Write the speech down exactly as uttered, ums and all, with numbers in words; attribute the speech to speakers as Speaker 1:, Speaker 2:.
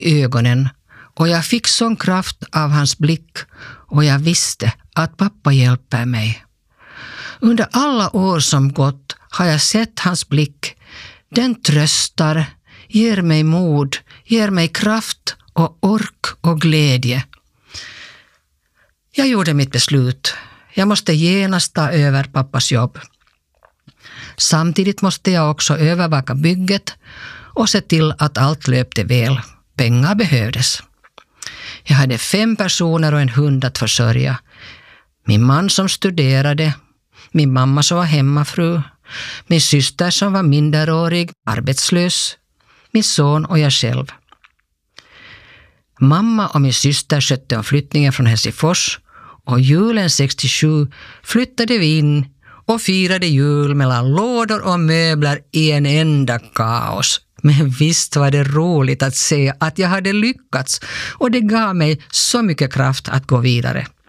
Speaker 1: ögonen och jag fick sån kraft av hans blick och jag visste att pappa hjälper mig. Under alla år som gått har jag sett hans blick. Den tröstar, ger mig mod, ger mig kraft och ork och glädje. Jag gjorde mitt beslut. Jag måste genast ta över pappas jobb. Samtidigt måste jag också övervaka bygget och se till att allt löpte väl. Pengar behövdes. Jag hade fem personer och en hund att försörja. Min man som studerade, min mamma som var hemmafru, min syster som var minderårig, arbetslös, min son och jag själv. Mamma och min syster skötte om flyttningen från Helsingfors och julen sextiosju flyttade vi in och firade jul mellan lådor och möbler i en enda kaos. Men visst var det roligt att se att jag hade lyckats och det gav mig så mycket kraft att gå vidare.